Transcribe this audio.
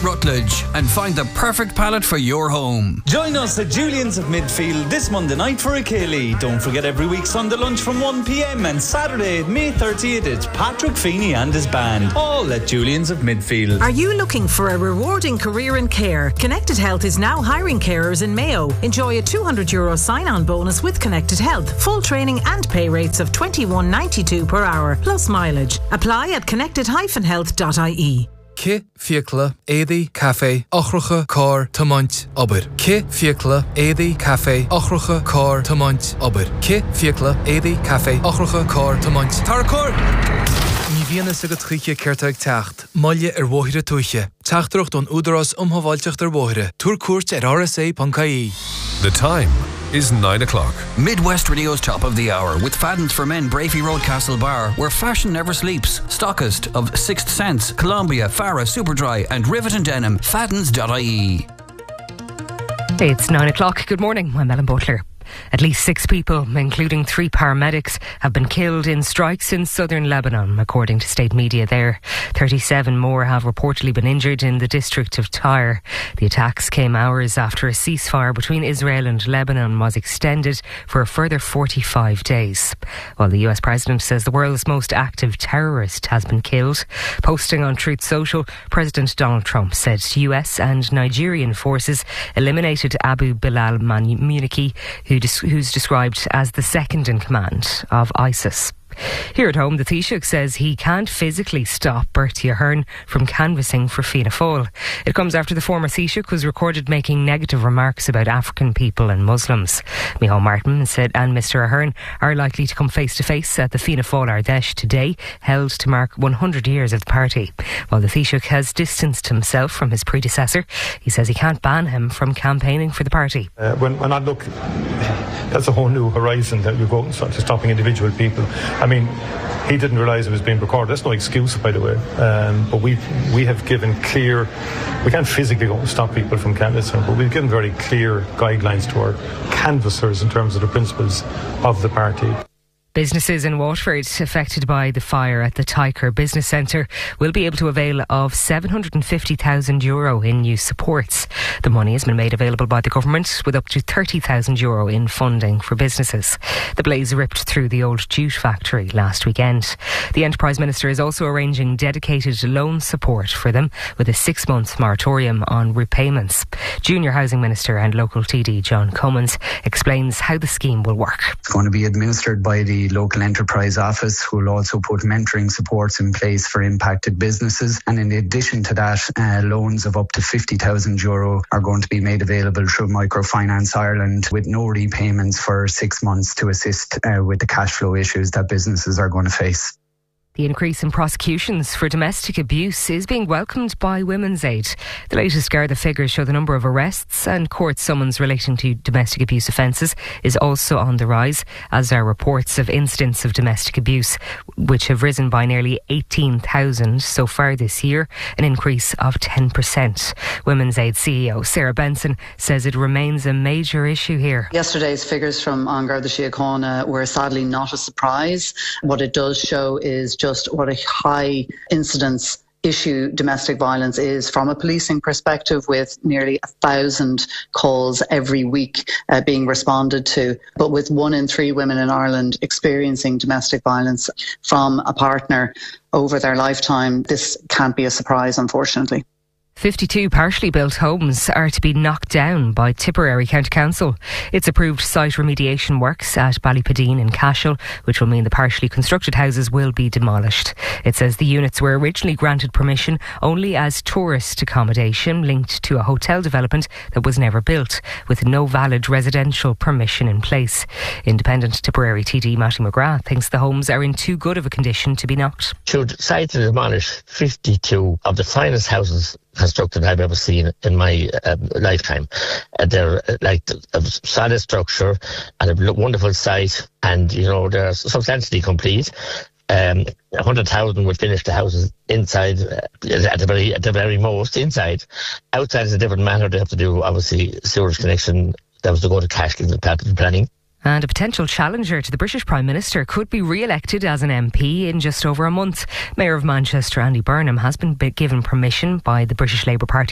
Rutledge and find the perfect pallet for your home. Join us at Julian's of Midfield this Monday night for a Ceilidh. Don't forget every week Sunday lunch from 1 p.m. and Saturday, May 30th, it's Patrick Feeney and his band. All at Julian's of Midfield. Are you looking for a rewarding career in care? Connected Health is now hiring carers in Mayo. Enjoy a €200 sign-on bonus with Connected Health. Full training and pay rates of $21.92 per hour, plus mileage. Apply at connected-health.ie. Ke fiacla édaí cafe ochracha cór tamáint obair. Ke fiacla édaí cafe ochracha cór tamáint obair. Ke fiacla édaí cafe ochracha cór tamáint. Tarcór! Ní bhíonna sa go tríche ceirteag teacht, maille bhuaithre tuaiche. Teachtarocht don údarás umhaváilteach bhuaithre. Túr cuairt RSA.ie. The time is 9 o'clock. Midwest Radio's top of the hour with Fadden's for Men, Brafey Road, Castle Bar, where fashion never sleeps. Stockist of Sixth Sense, Columbia, Farah, Superdry and Rivet and Denim. Faddens.ie. It's 9 o'clock. Good morning. I'm Ellen Butler. At least 6 people, including 3 paramedics, have been killed in strikes in southern Lebanon, according to state media there. 37 more have reportedly been injured in the district of Tyre. The attacks came hours after a ceasefire between Israel and Lebanon was extended for a further 45 days. While the US President says the world's most active terrorist has been killed, posting on Truth Social, President Donald Trump said US and Nigerian forces eliminated Abu Bilal Muniki, who's described as the second in command of ISIS. Here at home, the Taoiseach says he can't physically stop Bertie Ahern from canvassing for Fianna Fáil. It comes after the former Taoiseach was recorded making negative remarks about African people and Muslims. Micheál Martin said and Mr Ahern are likely to come face to face at the Fianna Fáil Ardèche today, held to mark 100 years of the party. While the Taoiseach has distanced himself from his predecessor, he says he can't ban him from campaigning for the party. When I look, that's a whole new horizon that you go out and start to stopping individual people. I mean, he didn't realise it was being recorded. That's no excuse, by the way. But we have given clear, we can't physically go and stop people from canvassing, but we've given very clear guidelines to our canvassers in terms of the principles of the party. Businesses in Waterford affected by the fire at the Tyker Business Centre will be able to avail of €750,000 in new supports. The money has been made available by the government with up to €30,000 in funding for businesses. The blaze ripped through the old jute factory last weekend. The Enterprise Minister is also arranging dedicated loan support for them with a 6-month moratorium on repayments. Junior Housing Minister and local TD John Cummins explains how the scheme will work. It's going to be administered by the local enterprise office, who will also put mentoring supports in place for impacted businesses. And in addition to that, loans of up to €50,000 are going to be made available through Microfinance Ireland with no repayments for 6 months to assist with the cash flow issues that businesses are going to face. The increase in prosecutions for domestic abuse is being welcomed by Women's Aid. The latest Garda figures show the number of arrests and court summons relating to domestic abuse offences is also on the rise, as are reports of incidents of domestic abuse, which have risen by nearly 18,000 so far this year, an increase of 10%. Women's Aid CEO Sarah Benson says it remains a major issue here. Yesterday's figures from An Garda Síochána were sadly not a surprise. What it does show is just what a high incidence issue domestic violence is from a policing perspective, with nearly 1,000 calls every week being responded to. But with 1 in 3 women in Ireland experiencing domestic violence from a partner over their lifetime, this can't be a surprise, unfortunately. 52 partially built homes are to be knocked down by Tipperary County Council. It's approved site remediation works at Ballypadeen and Cashel, which will mean the partially constructed houses will be demolished. It says the units were originally granted permission only as tourist accommodation linked to a hotel development that was never built, with no valid residential permission in place. Independent Tipperary TD Matty McGrath thinks the homes are in too good of a condition to be knocked. Should sites demolish 52 of the finest houses constructed I've ever seen in my lifetime. They're like a solid structure and a wonderful site, and they're substantially complete. 100,000 would finish the houses inside at the very most inside. Outside is a different matter. They have to do obviously sewerage connection. That was to go to Cashel and planning. And a potential challenger to the British Prime Minister could be re-elected as an MP in just over a month. Mayor of Manchester Andy Burnham has been given permission by the British Labour Party